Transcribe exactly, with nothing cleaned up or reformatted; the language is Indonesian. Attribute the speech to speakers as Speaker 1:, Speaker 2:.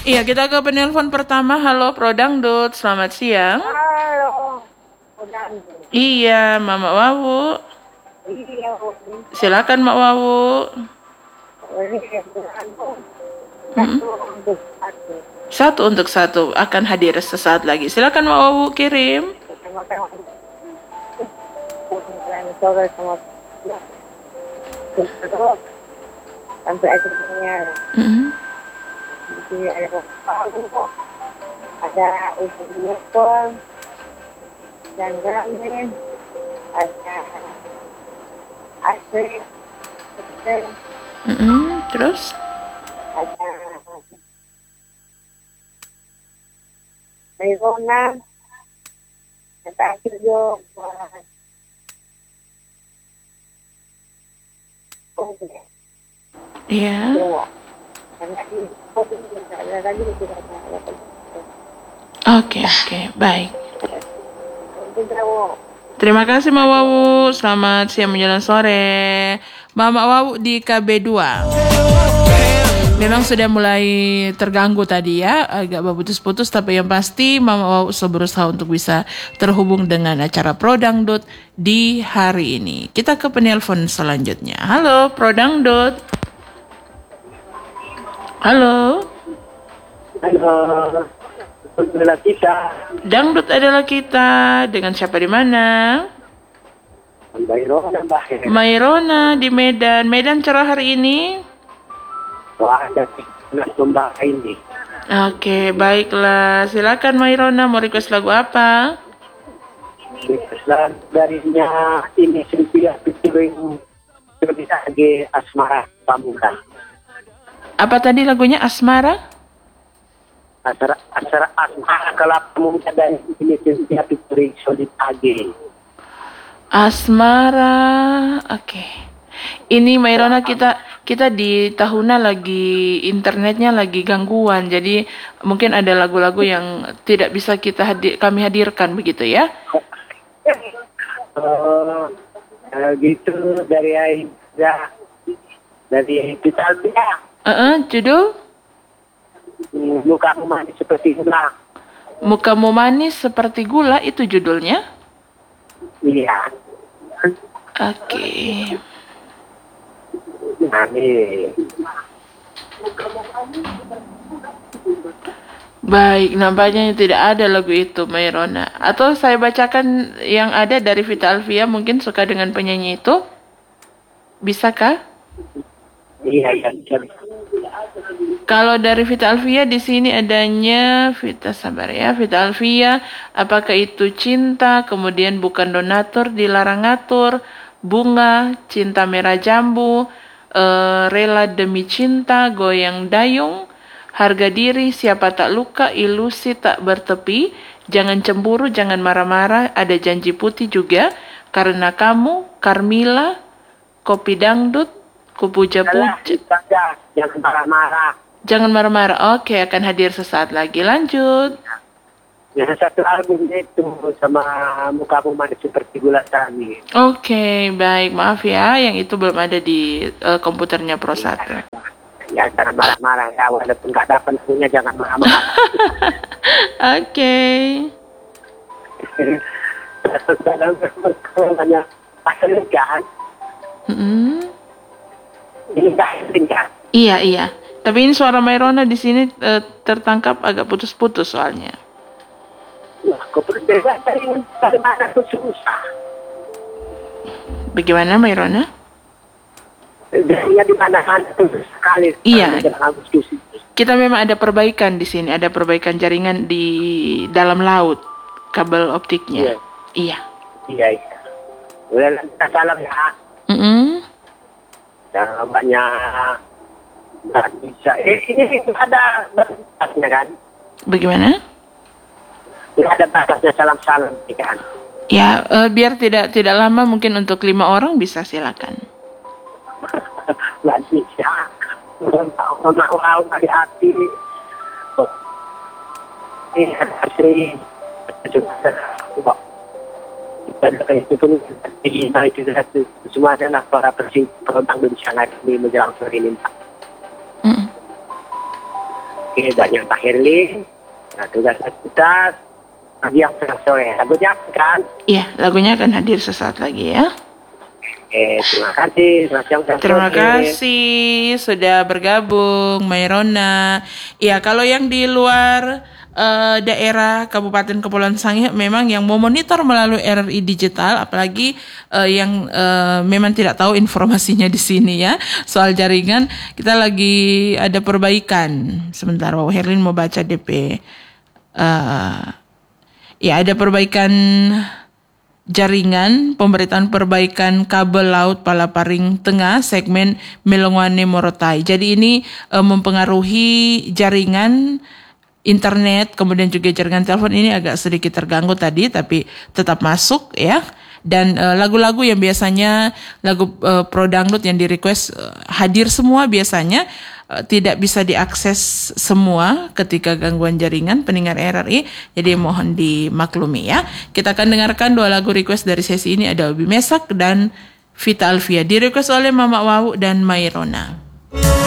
Speaker 1: Iya, kita ke penelpon pertama. Halo, Prodangdut. Selamat siang.
Speaker 2: Halo, Prodangdut.
Speaker 1: Iya, Mama Wawu.
Speaker 2: Iya,
Speaker 1: Silakan, Mak Wawu. Mm-mm.
Speaker 2: satu untuk satu.
Speaker 1: Satu untuk satu akan hadir sesaat lagi. Silakan, Mak Wawu kirim.
Speaker 2: Terima kasih. Sore sama sampai akhirnya
Speaker 1: Mm-mm.
Speaker 2: di sini ada palu, ada ubi nyepol, dan ramen, ada asli,
Speaker 1: Mm-mm. Terus?
Speaker 2: ada Mayona, ada juga
Speaker 1: Iya. Oke, oke, baik. Terima kasih, Mak Wawu. Selamat siang menjelang sore. Mama Wawu di K B dua. Memang sudah mulai terganggu tadi ya, agak berputus-putus, tapi yang pasti Mama Wawu berusaha untuk bisa terhubung dengan acara Prodangdut di hari ini. Kita ke penelpon selanjutnya. Halo, Prodangdut. Halo.
Speaker 3: Halo, adalah kita.
Speaker 1: Dangdut adalah kita. Dengan siapa di mana?
Speaker 3: Mairona, Mbak.
Speaker 1: Mairona di Medan. Medan cerah hari ini?
Speaker 3: Wah, ada tiga Mbak ini.
Speaker 1: Oke, baiklah. Silakan Mairona, mau request lagu apa?
Speaker 3: Selain darinya ini Sylvia featuring seperti lagi Asmara Pamuka.
Speaker 1: Apa tadi lagunya? Asmara?
Speaker 3: Asmara, Asmara, Asmara Kelapa Muda dan ini Sylvia featuring Solid Age.
Speaker 1: Asmara. Oke. Ini Mairona, kita kita di tahunan lagi internetnya lagi gangguan, jadi mungkin ada lagu-lagu yang tidak bisa kita hadir, kami hadirkan begitu ya?
Speaker 3: Oh, uh, gitu dari Aida, dari kita ya.
Speaker 1: Uh-uh, judul?
Speaker 3: Muka manis seperti gula.
Speaker 1: Mukamu manis seperti gula, itu judulnya?
Speaker 3: Iya.
Speaker 1: Oke.
Speaker 3: Manis.
Speaker 1: Baik, nampaknya tidak ada lagu itu, Mairona. Atau saya bacakan yang ada dari Vita Alvia, mungkin suka dengan penyanyi itu? Bisakah?
Speaker 3: Iya, iya.
Speaker 1: Kalau dari Vita Alvia di sini adanya Vita, sabar ya, Vita Alvia, apakah itu cinta, kemudian bukan donatur, dilarang ngatur, bunga, cinta merah jambu, uh, rela demi cinta, goyang dayung, harga diri, siapa tak luka, ilusi tak bertepi, jangan cemburu, jangan marah-marah, ada janji putih juga, karena kamu, Carmila, kopi dangdut, kupuja-puja.
Speaker 3: Jangan marah-marah.
Speaker 1: Jangan marah-marah. Oke, akan hadir sesaat lagi. Lanjut.
Speaker 3: Yang satu album itu sama Mukamu Manis Seperti Gula Tani.
Speaker 1: Oke, baik. Maaf ya, yang itu belum ada di uh, komputernya Pro satu.
Speaker 3: Ya, jangan marah-marah ya, walaupun nggak dapat punya jangan marah-marah.
Speaker 1: Oke.
Speaker 3: Dalam perkembangannya pasal kan?
Speaker 1: Mm-hmm.
Speaker 3: Ini nggak kan?
Speaker 1: Iya, iya. Tapi ini suara Mairona di sini uh, tertangkap agak putus-putus soalnya.
Speaker 3: Wah, kok berbeda dari mana tuh susah.
Speaker 1: Bagaimana Mairona?
Speaker 3: Dari di mana-mana tuh sekali.
Speaker 1: Iya. Kita memang ada perbaikan di sini, ada perbaikan jaringan di dalam laut, kabel optiknya.
Speaker 3: Iya.
Speaker 1: Iya.
Speaker 3: Iya, iya. Udah kita salam ya.
Speaker 1: Mm-hmm.
Speaker 3: Jangan banyak nggak bisa. Eh, ini ada batasnya kan?
Speaker 1: Bagaimana?
Speaker 3: Tidak ada batasnya salam-salam kan?
Speaker 1: Ya, uh, biar tidak tidak lama, mungkin untuk lima orang bisa silakan.
Speaker 3: Nggak bisa. Mau dari hati. Ini ada sih. Itu pun itu semua adalah para peserta program di sana di menjelang sore ini.
Speaker 1: Mm.
Speaker 3: Oke, banyak Pak Herlin. Nah, tugas kita pagi yang sore. Lagunya kan?
Speaker 1: Iya, lagunya akan hadir sesaat lagi ya.
Speaker 3: Eh, terima kasih. Selamat
Speaker 1: Terima
Speaker 3: sore.
Speaker 1: kasih sudah bergabung, Mairona. Ya, kalau yang di luar eh, daerah Kabupaten Kepulauan Sangihe memang yang mau monitor melalui R R I digital, apalagi eh, yang eh, memang tidak tahu informasinya di sini ya soal jaringan, kita lagi ada perbaikan. Sebentar, Wow Herlin mau baca D P. Eh, ya, ada perbaikan jaringan, pemberitaan perbaikan kabel laut Palaparing Tengah segmen Melongwane Morotai. Jadi ini e, mempengaruhi jaringan internet, kemudian juga jaringan telepon ini agak sedikit terganggu tadi, tapi tetap masuk ya. Dan e, lagu-lagu yang biasanya lagu e, pro dangdut yang di request e, hadir semua biasanya e, tidak bisa diakses semua ketika gangguan jaringan pendengar R R I. Jadi mohon dimaklumi ya. Kita akan dengarkan dua lagu request dari sesi ini, ada Obi Mesak dan Vita Alfia, di request oleh Mama Wawu dan Mairona.